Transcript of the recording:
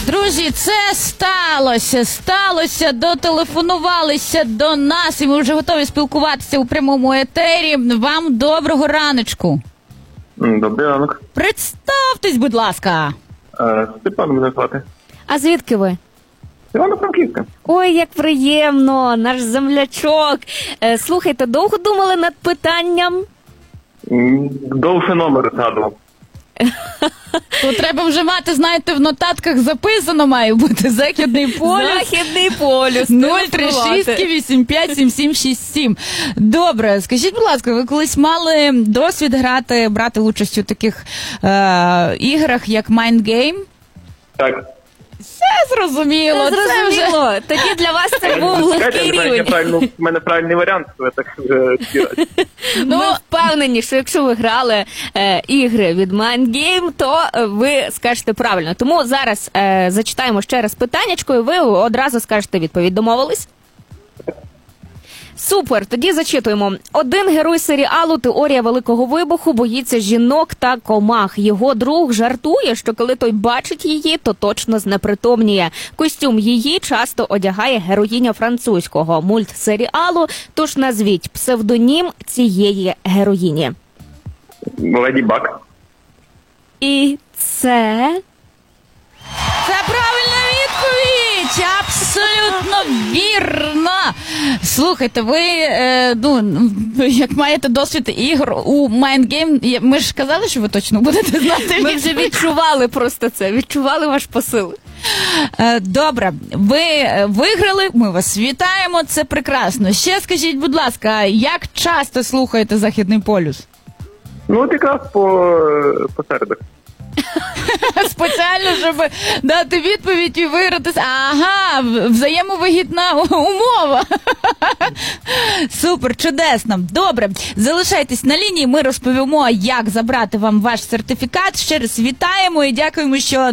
Друзі, це сталося, дотелефонувалися до нас, і ми вже готові спілкуватися у прямому етері. Вам доброго раночку. Добрий ранок. Представтесь, будь ласка. Степан мене звати. А звідки ви? Івано-Франківська. Ой, як приємно, наш землячок. Слухайте, довго думали над питанням? Довше номер згадував. То треба вже мати, знаєте, в нотатках записано має бути Західний полюс. Західний полюс. 036857767. Добре, скажіть, будь ласка, ви колись мали досвід брати участь у таких іграх, як Mind Game? Так. Все зрозуміло. Зрозуміло. Тоді для вас це був легкий рівень. У мене правильний варіант, ви так співаєте. Ми впевнені, що якщо ви грали ігри від Mind Game, то ви скажете правильно. Тому зараз зачитаємо ще раз питаннячко, і ви одразу скажете відповідь. Домовились? Супер, тоді зачитуємо. Один герой серіалу «Теорія Великого Вибуху» боїться жінок та комах. Його друг жартує, що коли той бачить її, то точно знепритомніє. Костюм її часто одягає героїня французького мультсеріалу, тож назвіть псевдонім цієї героїні. Леді Баг. І це... Це правильна відповідь! Абсолютно вірно! Слухайте, ви, як маєте досвід ігор у Mind Game, ми ж казали, що ви точно будете знати. Ми вже відчували просто це, відчували ваш посил. Добре, ви виграли, ми вас вітаємо, це прекрасно. Ще скажіть, будь ласка, як часто слухаєте Західний полюс? Ну, от якраз по середах. Спеціально, щоб дати відповідь і вигратися. Ага, взаємовигідна умова. Супер, чудесно. Добре, залишайтесь на лінії, ми розповімо, як забрати вам ваш сертифікат. Ще раз вітаємо і дякуємо, що